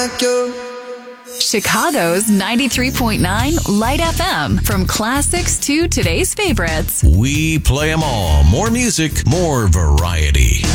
like you. Chicago's 93.9 Light FM. From classics to today's favorites. We play them all. More music, more variety.